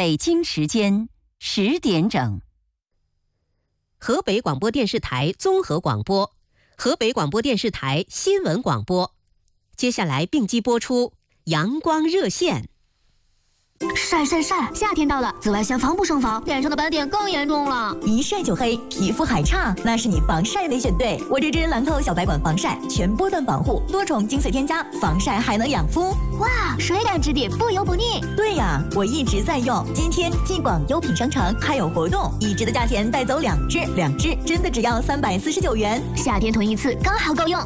北京时间10点整。 河北广播电视台综合广播，河北广播电视台新闻广播。接下来并机播出阳光热线。 晒晒晒！夏天到了，紫外线防不胜防，脸上的斑点更严重了。 一晒就黑，皮肤还差，那是你防晒没选对。我这支兰蔻小白管防晒，全波段保护，多重精粹添加，防晒还能养肤。 哇，水感质地，不油不腻。 对呀，我一直在用。今天继广优品商城还有活动，一支的价钱带走2支，2支真的只要349元。 夏天囤一次刚好够用。